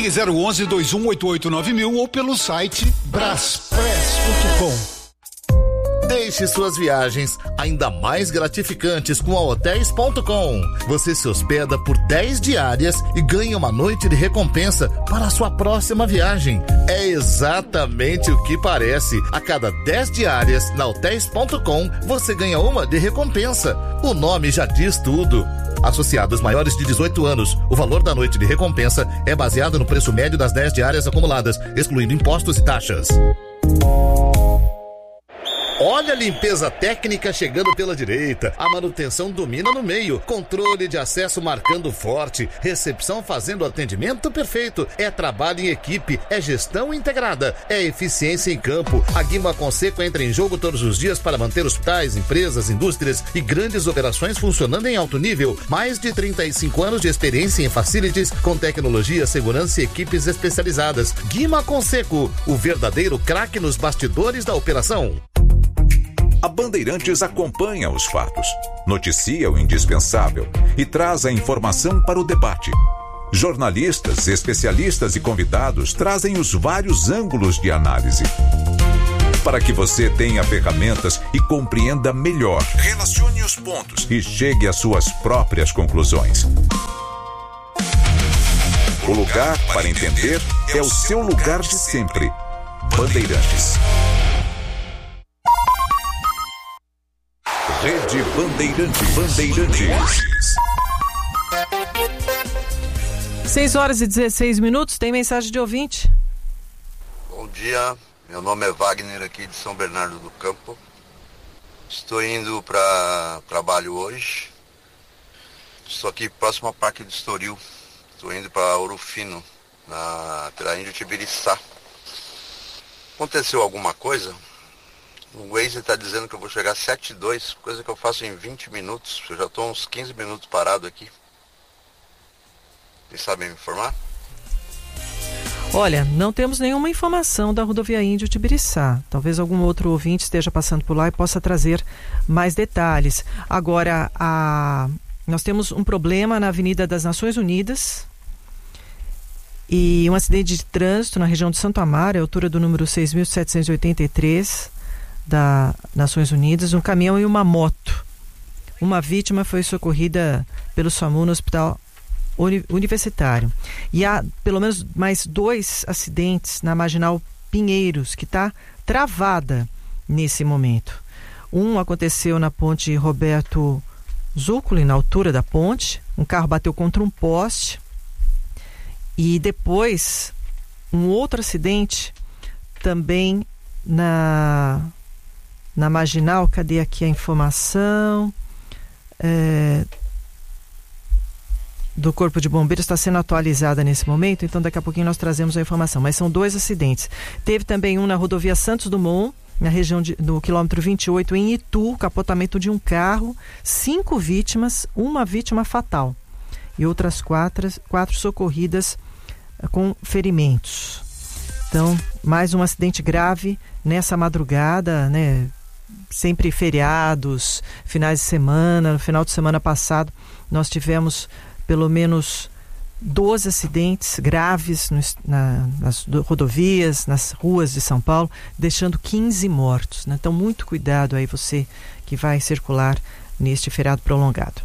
Ligue 011-2188-9000 ou pelo site braspress.com. Deixe suas viagens ainda mais gratificantes com a Hotéis.com. Você se hospeda por 10 diárias e ganha uma noite de recompensa para a sua próxima viagem. É exatamente o que parece. A cada 10 diárias na Hotéis.com, você ganha uma de recompensa. O nome já diz tudo. Associados maiores de 18 anos, o valor da noite de recompensa é baseado no preço médio das 10 diárias acumuladas, excluindo impostos e taxas. Olha a limpeza técnica chegando pela direita, a manutenção domina no meio, controle de acesso marcando forte, recepção fazendo atendimento perfeito, é trabalho em equipe, é gestão integrada, é eficiência em campo. A Guima Conceco entra em jogo todos os dias para manter hospitais, empresas, indústrias e grandes operações funcionando em alto nível. Mais de 35 anos de experiência em facilities com tecnologia, segurança e equipes especializadas. Guima Conceco, o verdadeiro craque nos bastidores da operação. A Bandeirantes acompanha os fatos, noticia o indispensável e traz a informação para o debate. Jornalistas, especialistas e convidados trazem os vários ângulos de análise. Para que você tenha ferramentas e compreenda melhor, relacione os pontos e chegue às suas próprias conclusões. O lugar para entender é o seu lugar de sempre. Bandeirantes. Rede Bandeirantes. 6h16, tem mensagem de ouvinte. Bom dia, meu nome é Wagner aqui de São Bernardo do Campo. Estou indo para trabalho hoje. Estou aqui próximo ao Parque do Estoril. Estou indo para Ouro Fino, pela Índio Tibiriçá. Aconteceu alguma coisa? O Waze está dizendo que eu vou chegar às 7h02, coisa que eu faço em 20 minutos. Eu já estou uns 15 minutos parado aqui. Vocês sabem me informar? Olha, não temos nenhuma informação da rodovia Índio Tibiriçá. Talvez algum outro ouvinte esteja passando por lá e possa trazer mais detalhes. Agora, nós temos um problema na Avenida das Nações Unidas e um acidente de trânsito na região de Santo Amaro, à altura do número 6.783 da Nações Unidas, um caminhão e uma moto. Uma vítima foi socorrida pelo SAMU no Hospital Universitário. E há pelo menos mais 2 acidentes na Marginal Pinheiros, que está travada nesse momento. Um aconteceu na ponte Roberto Zúcoli, na altura da ponte. Um carro bateu contra um poste. E depois, um outro acidente também na Marginal. Cadê aqui a informação? Do Corpo de Bombeiros está sendo atualizada nesse momento, então daqui a pouquinho nós trazemos a informação. Mas são 2 acidentes. Teve também um na rodovia Santos Dumont, na região do quilômetro 28, em Itu, capotamento de um carro, 5 vítimas, uma vítima fatal. E outras 4 socorridas com ferimentos. Então, mais um acidente grave nessa madrugada, né? Sempre feriados, finais de semana. No final de semana passado, nós tivemos pelo menos 12 acidentes graves nas rodovias, nas ruas de São Paulo, deixando 15 mortos, né? Então, muito cuidado aí, você que vai circular neste feriado prolongado.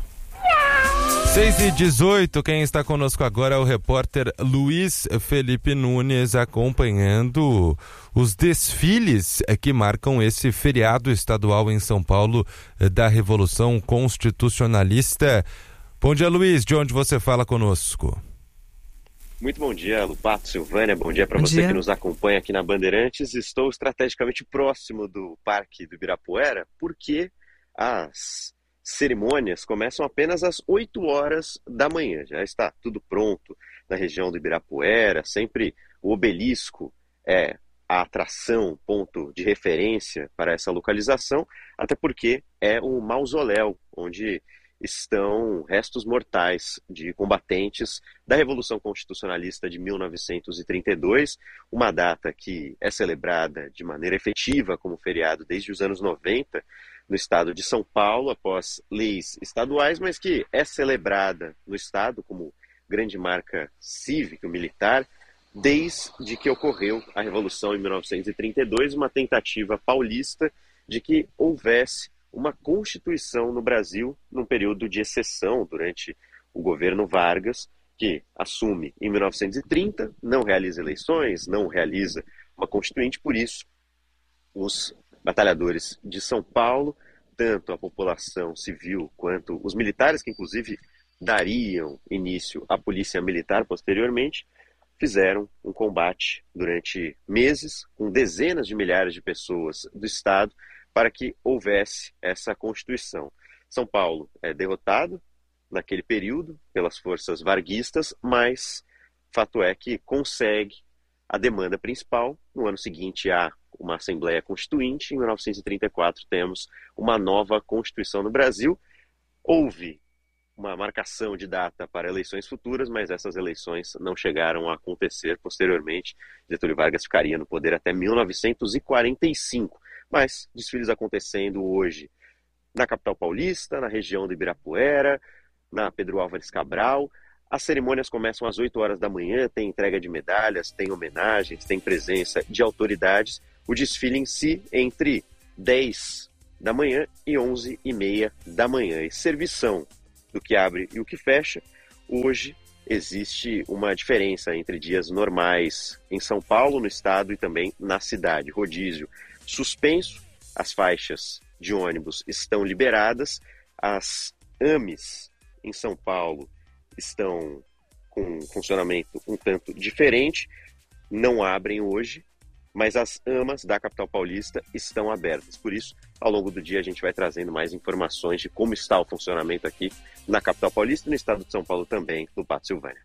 6h18, quem está conosco agora é o repórter Luiz Felipe Nunes, acompanhando os desfiles que marcam esse feriado estadual em São Paulo da Revolução Constitucionalista. Bom dia, Luiz, de onde você fala conosco? Muito bom dia, Lupato, Silvânia, bom dia para você que nos acompanha aqui na Bandeirantes. Estou estrategicamente próximo do Parque do Ibirapuera, porque as cerimônias começam apenas às 8 horas da manhã. Já está tudo pronto na região do Ibirapuera, sempre o obelisco é a atração, ponto de referência para essa localização, até porque é um mausoléu onde estão restos mortais de combatentes da Revolução Constitucionalista de 1932, uma data que é celebrada de maneira efetiva como feriado desde os anos 90 no estado de São Paulo, após leis estaduais, mas que é celebrada no estado como grande marca cívica, militar, desde que ocorreu a Revolução em 1932, uma tentativa paulista de que houvesse uma Constituição no Brasil num período de exceção durante o governo Vargas, que assume em 1930, não realiza eleições, não realiza uma Constituinte, por isso os batalhadores de São Paulo, tanto a população civil quanto os militares, que inclusive dariam início à polícia militar posteriormente, fizeram um combate durante meses com dezenas de milhares de pessoas do Estado para que houvesse essa Constituição. São Paulo é derrotado naquele período pelas forças varguistas, mas fato é que consegue a demanda principal. No ano seguinte há uma Assembleia Constituinte, em 1934 temos uma nova Constituição no Brasil. Houve uma marcação de data para eleições futuras, mas essas eleições não chegaram a acontecer posteriormente. Getúlio Vargas ficaria no poder até 1945, mas desfiles acontecendo hoje na capital paulista, na região do Ibirapuera, na Pedro Álvares Cabral. As cerimônias começam às 8 horas da manhã, tem entrega de medalhas, tem homenagens, tem presença de autoridades. O desfile em si entre 10 da manhã e 11h30 da manhã. E servição do que abre e o que fecha. Hoje existe uma diferença entre dias normais em São Paulo, no estado, e também na cidade. Rodízio suspenso, as faixas de ônibus estão liberadas, as AMES em São Paulo estão com um funcionamento um tanto diferente, não abrem hoje, mas as AMAs da capital paulista estão abertas. Por isso, ao longo do dia, a gente vai trazendo mais informações de como está o funcionamento aqui na capital paulista e no estado de São Paulo também, no Pato Silvânia.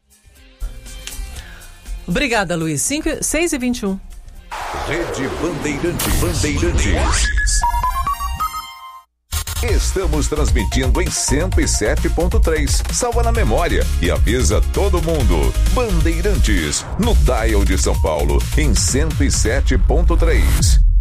Obrigada, Luiz. 6h21. Rede Bandeirantes. Estamos transmitindo em 107.3. Salva na memória e avisa todo mundo. Bandeirantes, no dial de São Paulo, em 107.3.